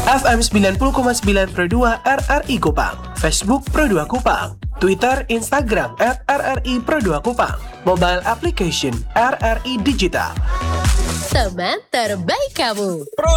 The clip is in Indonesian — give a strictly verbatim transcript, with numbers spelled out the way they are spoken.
F M sembilan puluh koma sembilan Pro dua R R I Kupang, Facebook Pro dua Kupang, Twitter, Instagram at R R I Pro dua Kupang, mobile application R R I Digital. Teman terbaik kamu.